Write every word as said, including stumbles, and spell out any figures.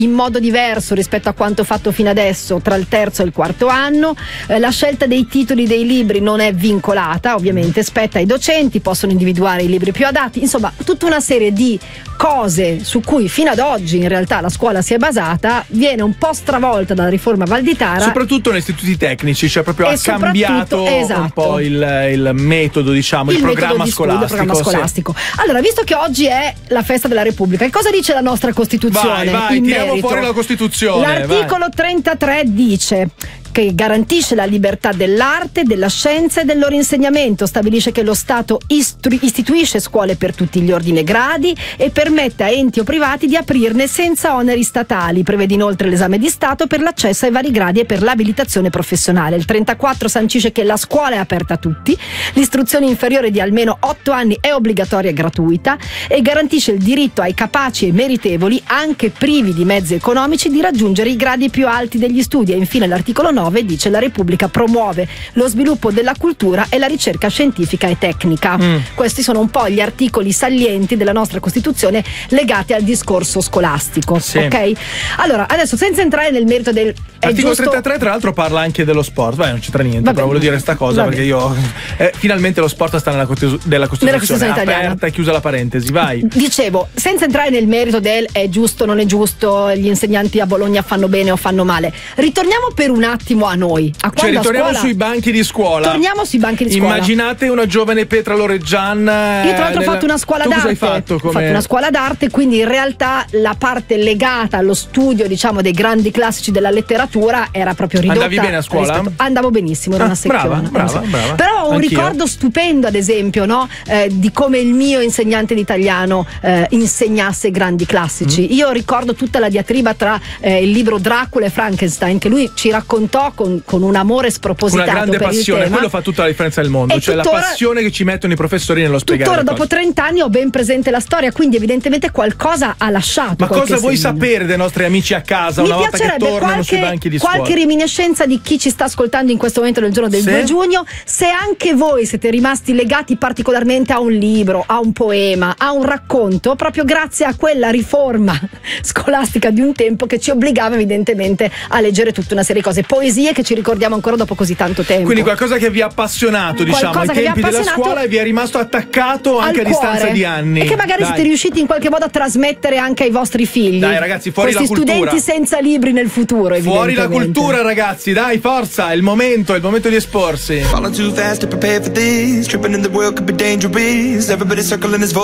in modo diverso rispetto a quanto fatto fino adesso tra il terzo e il quarto anno. Eh, la scelta dei titoli dei libri non è vincolata, ovviamente spetta ai docenti, possono individuare i libri più adatti, insomma tutta una serie di cose su cui fino ad oggi in realtà la scuola si è basata viene un po' stravolta dalla riforma Valditara, soprattutto negli istituti tecnici, cioè proprio ha cambiato esatto. un po' il, il metodo, diciamo, il, il programma, di scolastico, studio, programma scolastico. Sì. Allora, visto che oggi è la festa della Repubblica, cosa dice la nostra Costituzione? Vai, vai, in tiriamo merito? fuori la Costituzione. L'articolo vai. trentatré dice che garantisce la libertà dell'arte, della scienza e del loro insegnamento, stabilisce che lo Stato istru- istituisce scuole per tutti gli ordini e gradi e permette a enti o privati di aprirne senza oneri statali, prevede inoltre l'esame di Stato per l'accesso ai vari gradi e per l'abilitazione professionale. Il trentaquattro sancisce che la scuola è aperta a tutti, l'istruzione inferiore di almeno otto anni è obbligatoria e gratuita e garantisce il diritto ai capaci e meritevoli, anche privi di mezzi economici, di raggiungere i gradi più alti degli studi. E infine l'articolo nove dice la Repubblica promuove lo sviluppo della cultura e la ricerca scientifica e tecnica. Mm. Questi sono un po' gli articoli salienti della nostra Costituzione legati al discorso scolastico. Sì. Ok? Allora, adesso senza entrare nel merito del l'articolo giusto... trentatré tra l'altro parla anche dello sport. Vai, non c'entra niente, Vabbè, però voglio dire sta cosa vabbè. perché io eh, finalmente lo sport sta nella, della Costituzione, Costituzione italiana. Aperta e chiusa la parentesi, vai. Dicevo, senza entrare nel merito del è giusto, non è giusto, gli insegnanti a Bologna fanno bene o fanno male, ritorniamo per un attimo a noi, a cioè ritorniamo scuola... sui banchi di scuola. Torniamo sui banchi di scuola. Immaginate una giovane Petra Loreggian. Io tra l'altro nella... ho fatto una scuola tu d'arte. Cosa hai fatto? Come... Ho fatto una scuola d'arte, quindi in realtà la parte legata allo studio, diciamo, dei grandi classici della letteratura era proprio ridotta. Andavi bene a scuola? Rispetto... Andavo benissimo, era ah, una sezione. Brava, brava, brava. Però ho un Anch'io. ricordo stupendo, ad esempio, no? Eh, di come il mio insegnante di italiano eh, insegnasse grandi classici. Mm. Io ricordo tutta la diatriba tra eh, il libro Dracula e Frankenstein, che lui ci raccontò con, con un amore spropositato. Una grande per passione, il tema. quello fa tutta la differenza del mondo, E cioè tuttora, la passione che ci mettono i professori nello spiegare. Tuttora dopo trenta anni ho ben presente la storia, quindi evidentemente qualcosa ha lasciato. Ma cosa vuoi segno. sapere dei nostri amici a casa Mi una volta che tornano qualche, sui banchi di scuola? Qualche reminiscenza di chi ci sta ascoltando in questo momento nel giorno del sì? due giugno, se anche voi siete rimasti legati particolarmente a un libro, a un poema, a un racconto, proprio grazie a quella riforma scolastica di un tempo che ci obbligava evidentemente a leggere tutta una serie di cose, poesie che ci ricordiamo ancora dopo così tanto tempo. Quindi qualcosa che vi ha appassionato, diciamo, ai tempi della scuola e vi è rimasto attaccato anche a distanza di anni. E che magari Dai. siete riusciti in qualche modo a trasmettere anche ai vostri figli. Dai ragazzi, fuori questi la cultura. Studenti senza libri nel futuro, fuori la cultura ragazzi, dai, forza, è il momento, è il momento di esporsi.